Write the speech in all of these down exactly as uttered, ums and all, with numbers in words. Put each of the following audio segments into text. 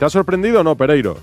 ¿Te ha sorprendido o no, Pereiro?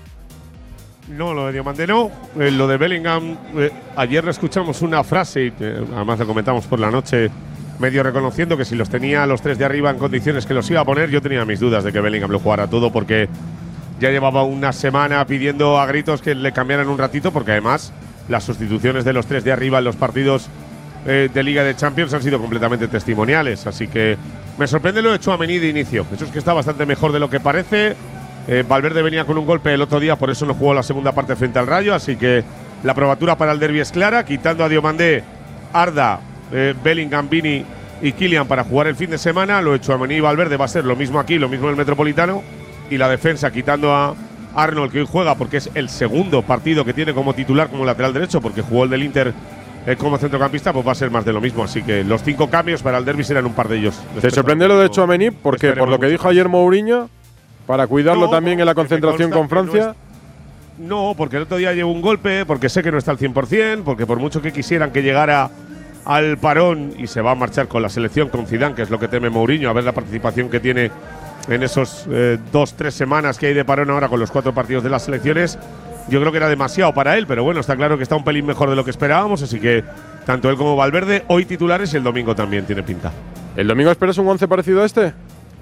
No, lo de Diomandé no. Eh, lo de Bellingham, eh, ayer le escuchamos una frase, y eh, además lo comentamos por la noche, medio reconociendo que si los tenía los tres de arriba en condiciones que los iba a poner, yo tenía mis dudas de que Bellingham lo jugara todo, porque ya llevaba una semana pidiendo a gritos que le cambiaran un ratito, porque además las sustituciones de los tres de arriba en los partidos eh, de Liga de Champions han sido completamente testimoniales. Así que me sorprende lo de Tchouaméni de inicio. Eso es que está bastante mejor de lo que parece. Eh, Valverde venía con un golpe el otro día, por eso no jugó la segunda parte frente al Rayo. Así que la probatura para el derbi es clara, quitando a Diomandé, Arda, eh, Bellingham, Vini y Kylian para jugar el fin de semana. Lo de Tchouaméni y Valverde va a ser lo mismo aquí, lo mismo en el Metropolitano. Y la defensa, quitando a Arnold, que hoy juega porque es el segundo partido que tiene como titular como lateral derecho, porque jugó el del Inter eh, como centrocampista, pues va a ser más de lo mismo. Así que los cinco cambios para el derbi serán un par de ellos. ¿Te sorprendió lo de Tchouaméni? Porque por lo que dijo ayer Mourinho, para cuidarlo no, también en la concentración con Francia. No, es, no, porque el otro día llevó un golpe, porque sé que no está al cien por cien, porque por mucho que quisieran que llegara al parón y se va a marchar con la selección, con Zidane, que es lo que teme Mourinho, a ver la participación que tiene en esos eh, dos, tres semanas que hay de parón ahora con los cuatro partidos de las selecciones. Yo creo que era demasiado para él, pero bueno, está claro que está un pelín mejor de lo que esperábamos, así que tanto él como Valverde hoy titulares y el domingo también tiene pinta. ¿El domingo esperas un once parecido a este?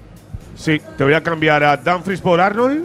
Sí, te voy a cambiar a Dumfries por Arnold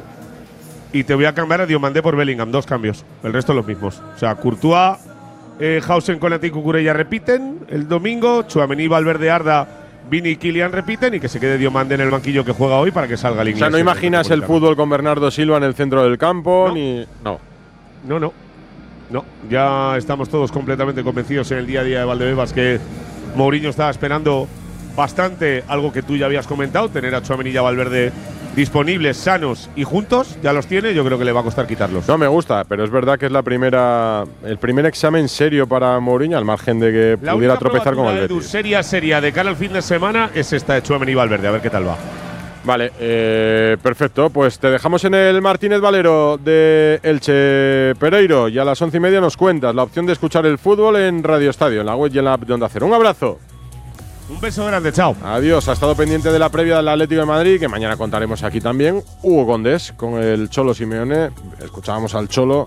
y te voy a cambiar a Diomandé por Bellingham, dos cambios, el resto los mismos. O sea, Courtois, eh, Hausen, Konaté y Cucurella repiten el domingo, Tchouaméni, Valverde, Arda, Vini y Kylian repiten, y que se quede Diomandé en el banquillo que juega hoy para que salga el inglés. O sea, no imaginas el fútbol con Bernardo Silva en el centro del campo, no. ni… No. No, no. No, ya estamos todos completamente convencidos en el día a día de Valdebebas que Mourinho estaba esperando bastante algo que tú ya habías comentado, tener a Tchouaméni y a Valverde disponibles, sanos y juntos. Ya los tiene, yo creo que le va a costar quitarlos. No me gusta, pero es verdad que es la primera, el primer examen serio para Mourinho, al margen de que la pudiera tropezar con el Betis. Edu, seria, seria de cara al fin de semana es esta de Tchouaméni y Valverde, a ver qué tal va. Vale, eh, perfecto. Pues te dejamos en el Martínez Valero de Elche, Pereiro, y a las once y media nos cuentas la opción de escuchar el fútbol en Radio Estadio, en la web y en la app de Onda Cero. Un abrazo. Un beso grande, chao. Adiós, ha estado pendiente de la previa del Atlético de Madrid, que mañana contaremos aquí también. Hugo Condés con el Cholo Simeone. Escuchábamos al Cholo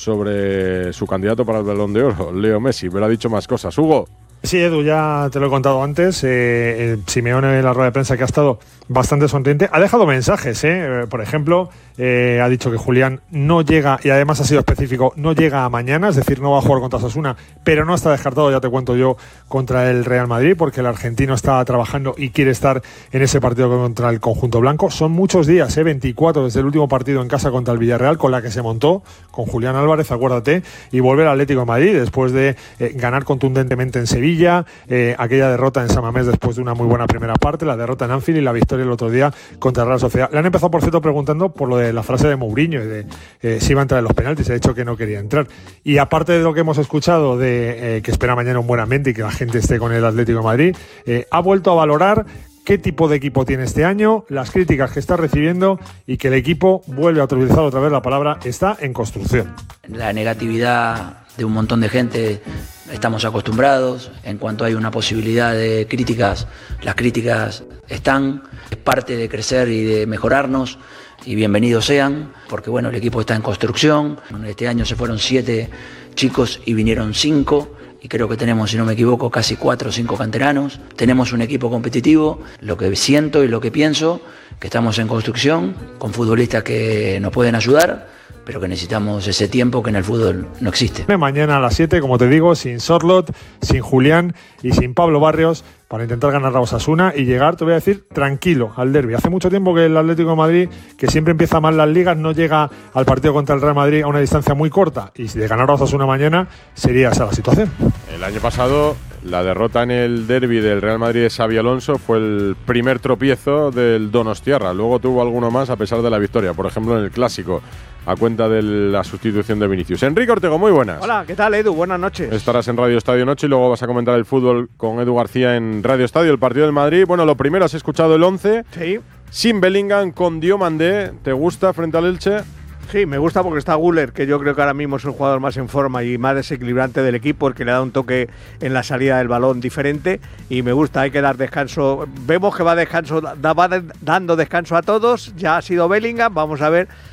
sobre su candidato para el Balón de Oro, Leo Messi, pero ha dicho más cosas. Hugo. Sí, Edu, ya te lo he contado antes. Eh, el Simeone en la rueda de prensa, que ha estado bastante sonriente, ha dejado mensajes. Eh. Por ejemplo, eh, ha dicho que Julián no llega, y además ha sido específico, no llega a mañana, es decir, no va a jugar contra Osasuna, pero no está descartado, ya te cuento yo, contra el Real Madrid, porque el argentino está trabajando y quiere estar en ese partido contra el conjunto blanco. Son muchos días, eh, veinticuatro desde el último partido en casa contra el Villarreal, con la que se montó, con Julián Álvarez, acuérdate, y volver al Atlético de Madrid después de eh, ganar contundentemente en Sevilla. Eh, aquella derrota en San Mamés después de una muy buena primera parte, la derrota en Anfield y la victoria el otro día contra la Real Sociedad. Le han empezado, por cierto, preguntando por lo de la frase de Mourinho y de eh, si iba a entrar en los penaltis. Ha dicho que no quería entrar. Y aparte de lo que hemos escuchado de eh, que espera mañana un buen ambiente y que la gente esté con el Atlético de Madrid, eh, ha vuelto a valorar qué tipo de equipo tiene este año, las críticas que está recibiendo y que el equipo, vuelve a utilizar otra vez la palabra, está en construcción. La negatividad de un montón de gente estamos acostumbrados. En cuanto hay una posibilidad de críticas, las críticas están, es parte de crecer y de mejorarnos, y bienvenidos sean, porque bueno, el equipo está en construcción. Este año se fueron siete chicos y vinieron cinco, y creo que tenemos, si no me equivoco, casi cuatro o cinco canteranos. Tenemos un equipo competitivo. Lo que siento y lo que pienso, que estamos en construcción, con futbolistas que nos pueden ayudar, pero que necesitamos ese tiempo que en el fútbol no existe. Mañana a las siete, como te digo, sin Sorloth, sin Julián y sin Pablo Barrios, para intentar ganar a Osasuna y llegar, te voy a decir, tranquilo al derbi. Hace mucho tiempo que el Atlético de Madrid, que siempre empieza mal las ligas, no llega al partido contra el Real Madrid a una distancia muy corta, y si de ganar a Osasuna mañana sería esa la situación. El año pasado, la derrota en el derbi del Real Madrid de Xabi Alonso fue el primer tropiezo del Donostiarra. Luego tuvo alguno más a pesar de la victoria, por ejemplo en el Clásico, a cuenta de la sustitución de Vinicius. Enrique Ortego, muy buenas. Hola, ¿qué tal, Edu? Buenas noches. Estarás en Radio Estadio Noche y luego vas a comentar el fútbol con Edu García en Radio Estadio, el partido del Madrid. Bueno, lo primero, has escuchado el once. Sí. Sin Bellingham, con Diomandé. ¿Te gusta frente al Elche? Sí, me gusta porque está Güler, que yo creo que ahora mismo es el jugador más en forma y más desequilibrante del equipo, el que le da un toque en la salida del balón diferente, y me gusta, hay que dar descanso. Vemos que va descanso, da, va dando descanso a todos. Ya ha sido Bellingham, vamos a ver